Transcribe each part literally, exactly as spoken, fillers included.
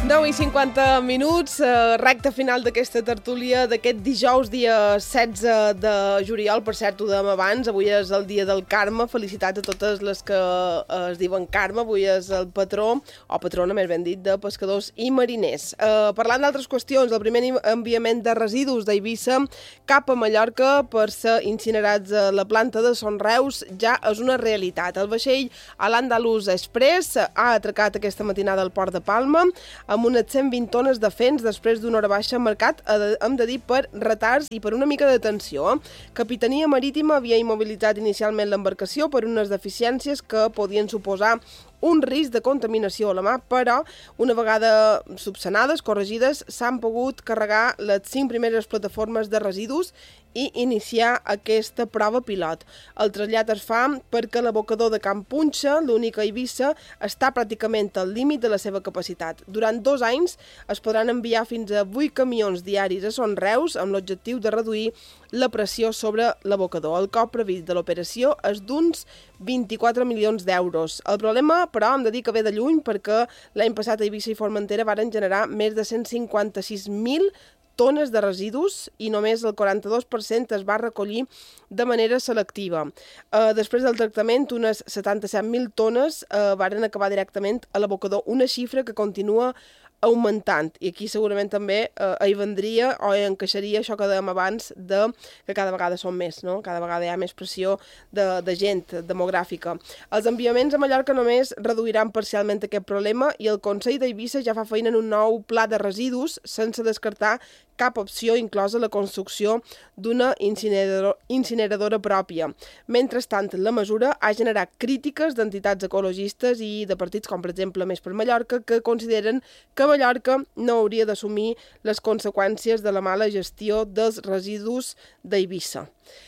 deu i cinquanta minuts, eh, recta final d'aquesta tertúlia d'aquest dijous, dia setze de juliol. Per cert, ho dèiem abans, avui és el dia del Carme. Felicitats a totes les que eh, es diuen Carme. Avui és el patró, o patrona, més ben dit, de pescadors i mariners. Eh, parlant d'altres qüestions, el primer enviament de residus d'Eivissa cap a Mallorca per ser incinerats a la planta de Son Reus ja és una realitat. El vaixell a l'Andalus Express ha atracat aquesta matinada al port de Palma amb unes cent vint tones de fens després d'una hora baixa marcat, hem de dir, per retards i per una mica de tensió. Capitania Marítima havia immobilitzat inicialment l'embarcació per unes deficiències que podien suposar un risc de contaminació a la mar, però una vegada subsanades, corregides, s'han pogut carregar les cinc primeres plataformes de residus i iniciar aquesta prova pilot. El trasllat es fa perquè l'abocador de Can Punxa, l'únic a Eivissa, està pràcticament al límit de la seva capacitat. Durant dos anys es podran enviar fins a vuit camions diaris a Son Reus amb l'objectiu de reduir la pressió sobre l'abocador. El cost previst de l'operació és d'uns vint-i-quatre milions d'euros. El problema, però, hem de dir que ve de lluny perquè l'any passat a Eivissa i Formentera varen generar més de cent cinquanta-sis mil tones de residus i només el quaranta-dos per cent es va recollir de manera selectiva. Eh, després del tractament, unes setanta-set mil tones eh, varen acabar directament a l'abocador, una xifra que continua augmentant, i aquí segurament també eh, hi vendria o hi encaixaria això que dèiem abans de que cada vegada són més, no? Cada vegada hi ha més pressió de, de gent demogràfica. Els enviaments a Mallorca només reduiran parcialment aquest problema i el Consell d'Eivissa ja fa feina en un nou pla de residus sense descartar cap opció, inclosa la construcció d'una incinerador, incineradora pròpia. Mentrestant, la mesura ha generat crítiques d'entitats ecologistes i de partits com, per exemple, Més per Mallorca, que consideren que Mallorca no hauria d'assumir les conseqüències de la mala gestió dels residus d'Eivissa.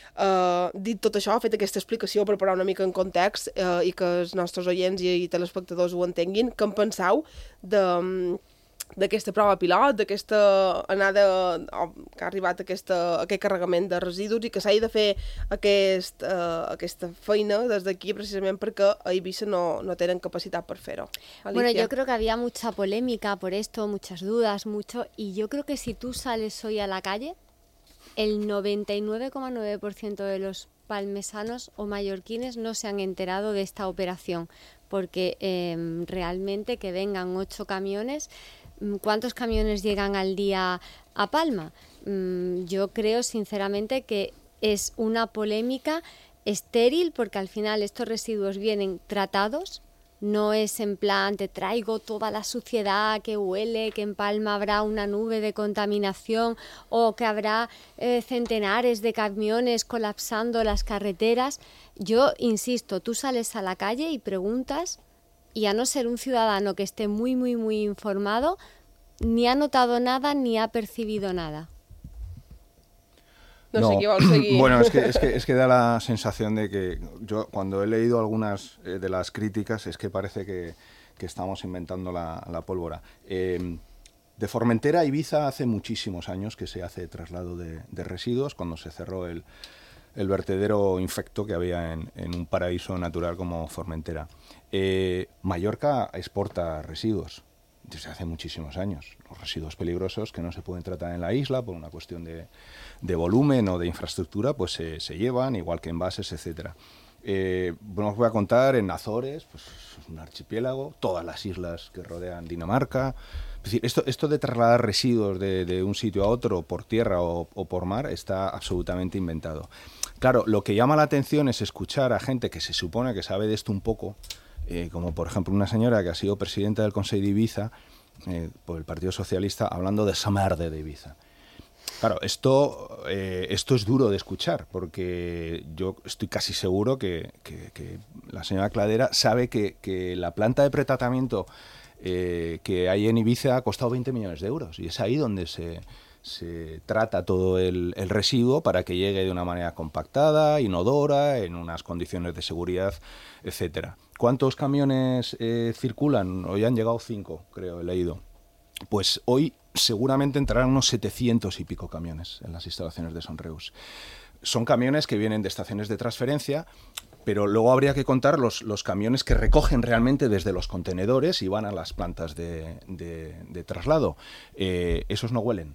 Uh, dit tot això, fet aquesta explicació per posar una mica en context uh, i que els nostres oients i, i telespectadors ho entenguin, què en penseu de... d'aquesta prova pilot, d'aquesta anada oh, que ha arribat aquesta, aquest carregament de residus i que s'ha de fer aquest, uh, aquesta feina des d'aquí precisament perquè a Eivissa no, no tenen capacitat per fer-ho. Bueno, yo creo que había mucha polémica por esto, muchas dudas, mucho, y yo creo que si tú sales hoy a la calle, el noventa y nueve coma nueve por ciento de los palmesanos o mallorquines no se han enterado de esta operación, porque eh, realmente que vengan ocho camiones. ¿Cuántos camiones llegan al día a Palma? Yo creo sinceramente que es una polémica estéril porque al final estos residuos vienen tratados, no es en plan te traigo toda la suciedad que huele, que en Palma habrá una nube de contaminación o que habrá eh, centenares de camiones colapsando las carreteras. Yo insisto, tú sales a la calle y preguntas, y a no ser un ciudadano que esté muy, muy, muy informado, ni ha notado nada ni ha percibido nada. No, no sé qué vamos a seguir. Bueno, es que, es, que, es que da la sensación de que yo cuando he leído algunas eh, de las críticas es que parece que, que estamos inventando la, la pólvora. Eh, de Formentera a Ibiza hace muchísimos años que se hace traslado de, de residuos, cuando se cerró el, el vertedero infecto que había en, en un paraíso natural como Formentera. Eh, Mallorca exporta residuos desde hace muchísimos años, los residuos peligrosos que no se pueden tratar en la isla por una cuestión de, de volumen o de infraestructura, pues se, se llevan, igual que envases, etcétera. Eh, bueno, os voy a contar en Azores, pues es un archipiélago, todas las islas que rodean Dinamarca. Es decir, esto, esto de trasladar residuos de, de un sitio a otro por tierra o, o por mar está absolutamente inventado. Claro, lo que llama la atención es escuchar a gente que se supone que sabe de esto un poco, Eh, como por ejemplo una señora que ha sido presidenta del Consell d'Ibiza eh, por el Partido Socialista, hablando de Samerde de Ibiza. Claro, esto, eh, esto es duro de escuchar, porque yo estoy casi seguro que, que, que la señora Cladera sabe que, que la planta de pretratamiento eh, que hay en Ibiza ha costado veinte millones de euros, y es ahí donde se... se trata todo el, el residuo para que llegue de una manera compactada, inodora, en unas condiciones de seguridad, etcétera. ¿Cuántos camiones eh, circulan? Hoy han llegado cinco, creo, he leído. Pues hoy seguramente entrarán unos setecientos y pico camiones en las instalaciones de Son Reus. son camiones que vienen de estaciones de transferencia, pero luego habría que contar los, los camiones que recogen realmente desde los contenedores y van a las plantas de, de, de traslado. Eh, esos no huelen.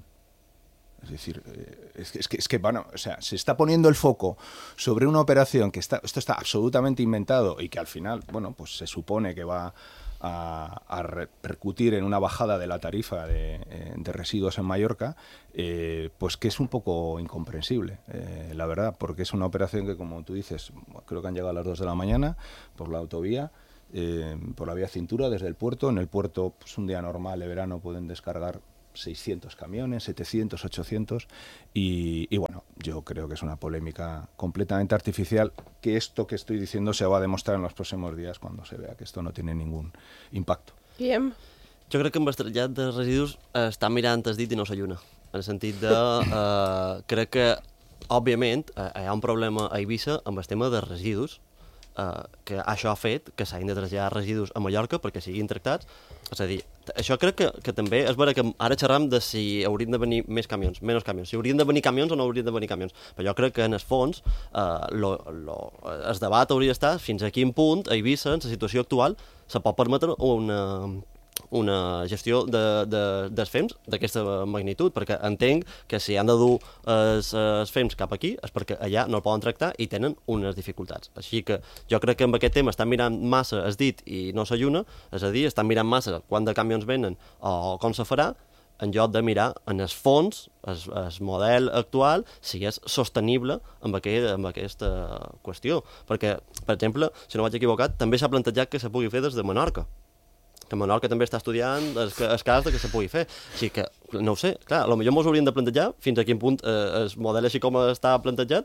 Es decir, eh, es, es que, es que bueno, o sea, se está poniendo el foco sobre una operación que está, esto está absolutamente inventado y que al final, bueno, pues se supone que va a, a repercutir en una bajada de la tarifa de, de residuos en Mallorca, eh, pues que es un poco incomprensible, eh, la verdad, porque es una operación que, como tú dices, creo que han llegado a las dos de la mañana por la autovía, eh, por la vía cintura desde el puerto. En el puerto, pues un día normal de verano pueden descargar seiscientos camiones, setecientos, ochocientos, y, y bueno, yo creo que es una polémica completamente artificial, que esto que estoy diciendo se va a demostrar en los próximos días cuando se vea que esto no tiene ningún impacto. Guillem? Jo crec que amb el trasllat de residus eh, està mirant el dit i no s'alluna, en el sentit de... Eh, crec que, òbviament, eh, hi ha un problema a Eivissa amb el tema de residus, eh, que això ha fet que s'hagin de traslladar residus a Mallorca perquè siguin tractats. És a dir, això crec que, que també és vera que ara xerram de si haurien de venir més camions, menys camions, si haurien de venir camions o no haurien de venir camions, però jo crec que en el fons eh, lo, lo, el debat hauria d'estar fins a quin punt a Eivissa, en la situació actual, se pot permetre una, una gestió de, de, dels fems d'aquesta magnitud, perquè entenc que si han de dur els, els fems cap aquí és perquè allà no el poden tractar i tenen unes dificultats. Així que jo crec que amb aquest tema estan mirant massa el dit i no s'alluna, és a dir, estan mirant massa quant de camions venen o com se farà, en lloc de mirar en el fons, el, el model actual, si és sostenible amb, aquest, amb aquesta qüestió. Perquè, per exemple, si no vaig equivocat, també s'ha plantejat que se pugui fer des de Menorca, que Menorca també està estudiant el, el cas de que se pugui fer. Així que, no ho sé, clar, potser ens hauríem de plantejar fins a quin punt eh, el model així com està plantejat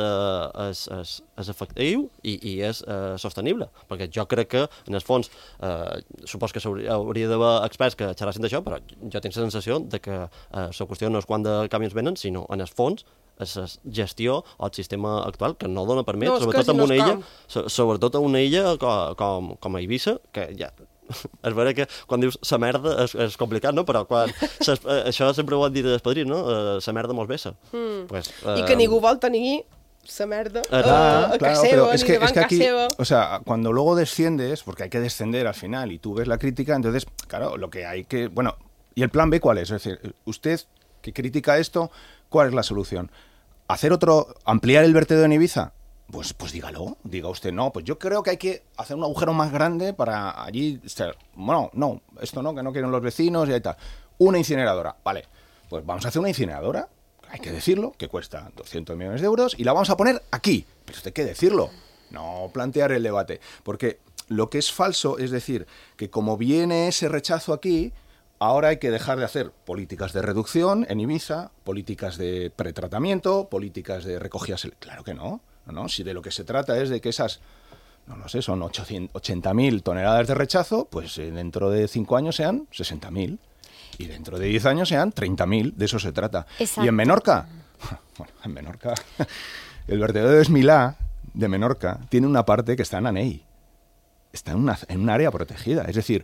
eh, és, és, és efectiu i, i és eh, sostenible. Perquè jo crec que, en el fons, eh, supos que hauria d'haver experts que xerrassin d'això, però jo tinc la sensació de que eh, la qüestió no és quant de camions venen, sinó, en el fons, és la gestió o el sistema actual que no dona permet, no, sobretot si en no una illa, com. sobretot en una illa com, com, com a Eivissa, que ja... És vera que quan dius sa merda és, és complicat, no? Però quan ses, eh, això sempre ho han dit els padrins, no? Eh, sa merda mos vessa. Mm. Pues, eh, I que ningú vol tenir sa merda Ah, eh, a claro, casa seva, es ni que, davant es que casa aquí, seva. o sea, cuando luego desciendes, porque hay que descender al final y tú ves la crítica, entonces, claro, lo que hay que, bueno, ¿y el plan B cuál es? Es decir, usted que critica esto, ¿cuál es la solución? ¿Hacer otro, ampliar el vertedero en Ibiza? Pues, pues dígalo, diga usted, no, pues yo creo que hay que hacer un agujero más grande para allí, bueno, no, esto no, que no quieren los vecinos y tal. Una incineradora, vale, pues vamos a hacer una incineradora, hay que decirlo, que cuesta doscientos millones de euros y la vamos a poner aquí, pero usted hay que decirlo, no plantear el debate, porque lo que es falso es decir que como viene ese rechazo aquí, ahora hay que dejar de hacer políticas de reducción en Ibiza, políticas de pretratamiento, políticas de recogida, claro que no. ¿No? Si de lo que se trata es de que esas, no lo sé, son ochenta mil toneladas de rechazo, pues eh, dentro de cinco años sean sesenta mil y dentro de diez años sean treinta mil, de eso se trata. Exacto. Y en Menorca, bueno, en Menorca, el vertedero de Esmilá, de Menorca, tiene una parte que está en ANEI, está en, una, en un área protegida, es decir,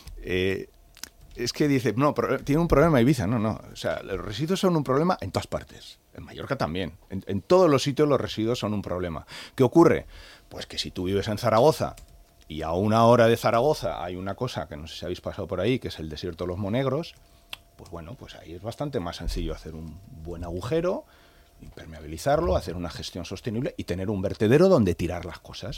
eh, es que dice, no, pro, tiene un problema Ibiza, no, no, o sea, los residuos son un problema en todas partes. En Mallorca también. En, en todos los sitios los residuos son un problema. ¿Qué ocurre? Pues que si tú vives en Zaragoza y a una hora de Zaragoza hay una cosa que no sé si habéis pasado por ahí, que es el desierto de los Monegros, pues bueno, pues ahí es bastante más sencillo hacer un buen agujero, impermeabilizarlo, hacer una gestión sostenible y tener un vertedero donde tirar las cosas.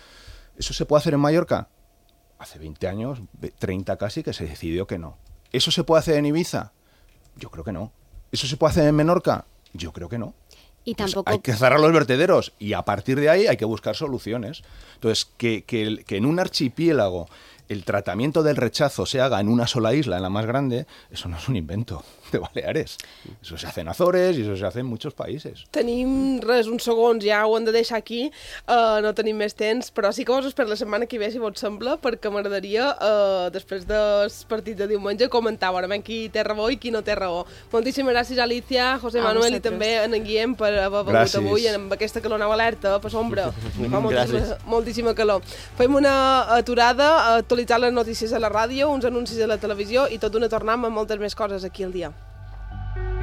¿Eso se puede hacer en Mallorca? Hace veinte años, treinta casi, que se decidió que no. ¿Eso se puede hacer en Ibiza? Yo creo que no. ¿Eso se puede hacer en Menorca? Yo creo que no. Y Pues tampoco... hay que cerrar los vertederos y a partir de ahí hay que buscar soluciones. Entonces, que, que, el- que en un archipiélago el tratamiento del rechazo se haga en una sola isla, en la más grande, eso no es un invento de Baleares. Eso se hace en Azores y eso se hace en muchos países. Tenim res, uns segons, ja ho hem de deixar aquí, uh, no tenim més temps, però sí que us espero la setmana que ve, si vos sembla, perquè m'agradaria, uh, després del partit de diumenge, comentar veurem qui té raó i qui no té raó. Moltíssimes gràcies, Alicia, José A Manuel i vosaltres. també en en Guillem per haver begut Gràcies. avui amb aquesta calor nova alerta, per sombra. Fa moltíssima, Gràcies. moltíssima calor. Fem una aturada, actualitzar les notícies a la ràdio, uns anuncis a la televisió i tot una tornam amb moltes més coses aquí al dia.